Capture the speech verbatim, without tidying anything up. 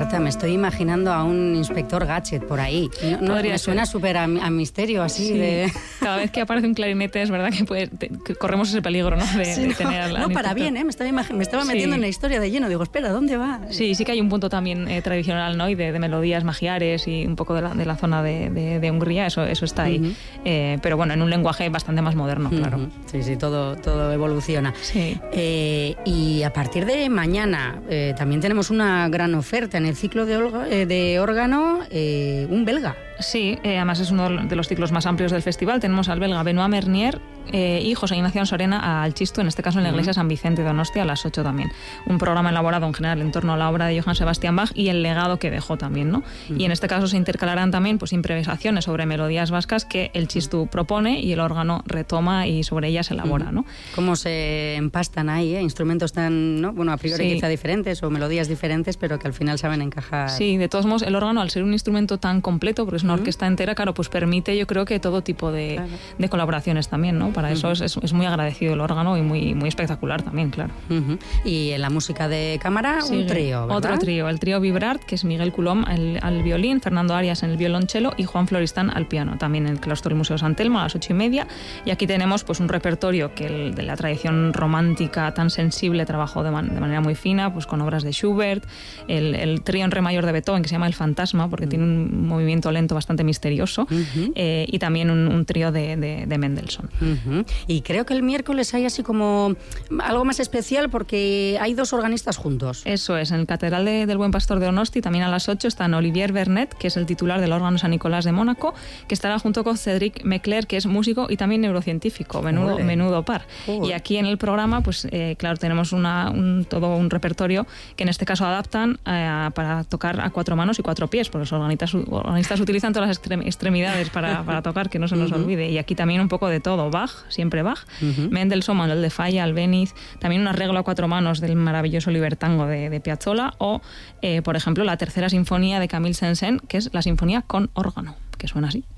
Marta, me estoy imaginando a un inspector Gadget por ahí. No, no, me suena súper a, a misterio así. Sí. De... Cada vez que aparece un clarinete es verdad que, puede, te, que corremos ese peligro, ¿no? De, sí, de no, tener al, no al para bien, ¿eh? Me estaba, me estaba metiendo sí. en la historia de lleno. Digo, espera, ¿dónde va? Sí, sí que hay un punto también eh, tradicional, ¿no? Y de, de melodías magiares y un poco de la, de la zona de, de, de Hungría, eso, eso está ahí. Uh-huh. eh, pero bueno, en un lenguaje bastante más moderno, uh-huh. claro. Sí, sí, todo, todo evoluciona. Sí. Eh, y a partir de mañana eh, también tenemos una gran oferta en el ciclo de, olga, eh, de órgano, eh, un belga. Sí, eh, además es uno de los ciclos más amplios del festival. Tenemos al belga Benoît Mernier eh, y José Ignacio Ansorena al Chistu, en este caso en la iglesia San Vicente de Donostia, a las ocho también. Un programa elaborado en general en torno a la obra de Johann Sebastian Bach y el legado que dejó también, ¿no? Uh-huh. Y en este caso se intercalarán también pues improvisaciones sobre melodías vascas que el Chistu propone y el órgano retoma y sobre ellas elabora, ¿no? Cómo se empastan ahí, ¿eh? Instrumentos tan, ¿no? Bueno, a priori sí. quizá diferentes o melodías diferentes, pero que al final saben encajar. Sí, de todos modos, el órgano, al ser un instrumento tan completo, porque es una orquesta entera, claro, pues permite, yo creo que todo tipo de, claro. de colaboraciones también, ¿no? Para uh-huh. eso es, es, es muy agradecido el órgano y muy, muy espectacular también, claro. Uh-huh. Y en la música de cámara, sí, un trío, ¿verdad? Otro trío, el trío Vibrart, que es Miguel Coulomb al, al violín, Fernando Arias en el violonchelo y Juan Floristán al piano, también en el claustro del Museo San Telmo a las ocho y media. Y aquí tenemos pues un repertorio que el, de la tradición romántica tan sensible trabajó de, man, de manera muy fina, pues con obras de Schubert, el, el trío en re mayor de Beethoven, que se llama El Fantasma, porque uh-huh. tiene un movimiento lento bastante misterioso, uh-huh. eh, y también un, un trío de, de, de Mendelssohn. Uh-huh. Y creo que el miércoles hay así como algo más especial porque hay dos organistas juntos. Eso es, en el Catedral de, del Buen Pastor de Donosti, también a las ocho, están Olivier Vernet, que es el titular del órgano San Nicolás de Mónaco, que estará junto con Cédric Mecler, que es músico y también neurocientífico, menudo, menudo par. Joder. Y aquí en el programa, pues eh, claro, tenemos una, un, todo un repertorio que en este caso adaptan eh, para tocar a cuatro manos y cuatro pies, porque los organistas, organistas utilizan todas las extrem- extremidades para, para tocar, que no se nos uh-huh. olvide. Y aquí también un poco de todo, Bach, siempre Bach, uh-huh. Mendelssohn, Manuel de Falla, Albéniz, también un arreglo a cuatro manos del maravilloso Libertango de, de Piazzolla, o, eh, por ejemplo, la tercera sinfonía de Camille Saint-Saëns, que es la sinfonía con órgano, que suena así.